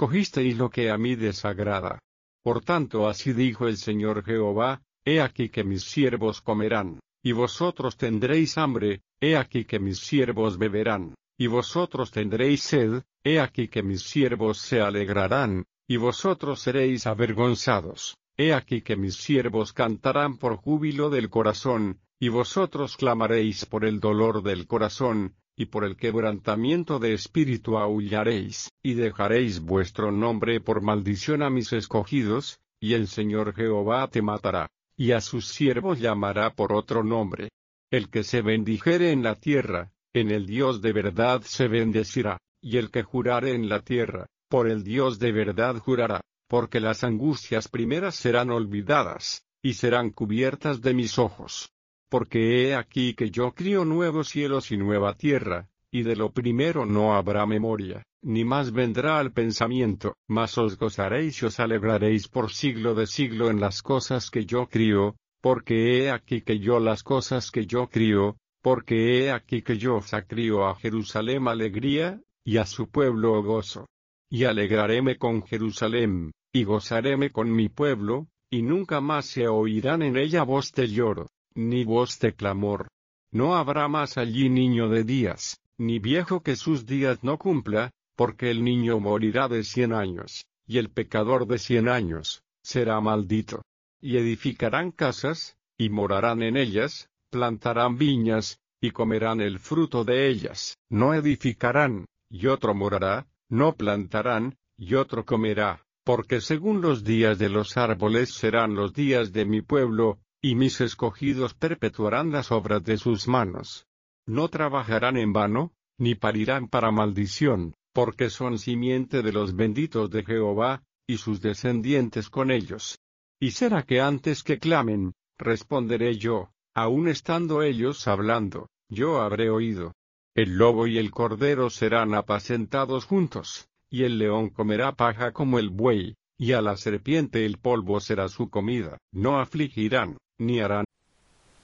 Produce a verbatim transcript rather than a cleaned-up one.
escogisteis lo que a mí desagrada. Por tanto así dijo el Señor Jehová, he aquí que mis siervos comerán, y vosotros tendréis hambre, he aquí que mis siervos beberán, y vosotros tendréis sed, he aquí que mis siervos se alegrarán, y vosotros seréis avergonzados, he aquí que mis siervos cantarán por júbilo del corazón, y vosotros clamaréis por el dolor del corazón, y por el quebrantamiento de espíritu aullaréis, y dejaréis vuestro nombre por maldición a mis escogidos, y el Señor Jehová te matará, y a sus siervos llamará por otro nombre. El que se bendijere en la tierra, en el Dios de verdad se bendecirá, y el que jurare en la tierra, por el Dios de verdad jurará, porque las angustias primeras serán olvidadas, y serán cubiertas de mis ojos. Porque he aquí que yo crío nuevos cielos y nueva tierra, y de lo primero no habrá memoria, ni más vendrá al pensamiento, mas os gozaréis y os alegraréis por siglo de siglo en las cosas que yo crío, porque he aquí que yo las cosas que yo crío, porque he aquí que yo sacrío a Jerusalén alegría, y a su pueblo gozo. Y alegraréme con Jerusalén, y gozaréme con mi pueblo, y nunca más se oirán en ella voz de lloro, ni voz de clamor. No habrá más allí niño de días, ni viejo que sus días no cumpla, porque el niño morirá de cien años, y el pecador de cien años, será maldito. Y edificarán casas, y morarán en ellas, plantarán viñas, y comerán el fruto de ellas. No edificarán, y otro morará, no plantarán, y otro comerá, porque según los días de los árboles serán los días de mi pueblo, y mis escogidos perpetuarán las obras de sus manos. No trabajarán en vano, ni parirán para maldición, porque son simiente de los benditos de Jehová, y sus descendientes con ellos. Y será que antes que clamen, responderé yo, aun estando ellos hablando, yo habré oído. El lobo y el cordero serán apacentados juntos, y el león comerá paja como el buey, y a la serpiente el polvo será su comida. No afligirán, ni harán